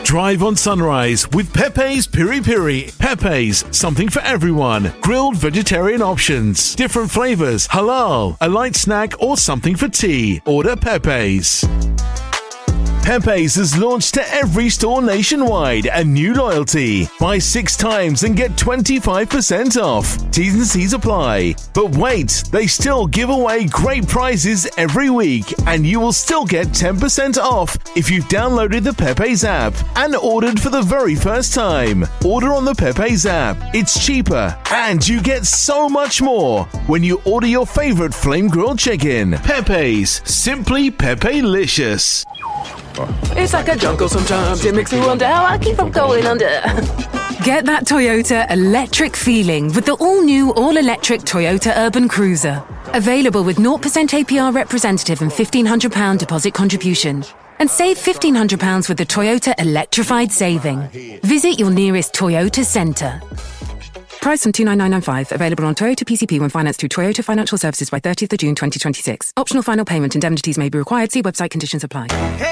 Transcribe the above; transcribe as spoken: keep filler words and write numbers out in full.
Drive on sunrise with Pepe's Piri Piri. Pepe's, something for everyone. Grilled vegetarian options, different flavors, halal, a light snack or something for tea. Order Pepe's. Pepe's has launched to every store nationwide a new loyalty. Buy six times and get twenty-five percent off. T's and C's apply. But wait, they still give away great prizes every week, and you will still get ten percent off if you've downloaded the Pepe's app and ordered for the very first time. Order on the Pepe's app. It's cheaper, and you get so much more when you order your favorite flame grilled chicken. Pepe's, simply Pepe-licious. It's like a jungle sometimes. It makes me wonder how I keep from going under. Get that Toyota electric feeling with the all-new, all-electric Toyota Urban Cruiser. Available with zero percent A P R representative and fifteen hundred pounds deposit contribution. And save fifteen hundred pounds with the Toyota Electrified Saving. Visit your nearest Toyota centre. Price from two nine nine nine five. Available on Toyota P C P when financed through Toyota Financial Services by thirtieth of June twenty twenty-six. Optional final payment indemnities may be required. See website conditions apply.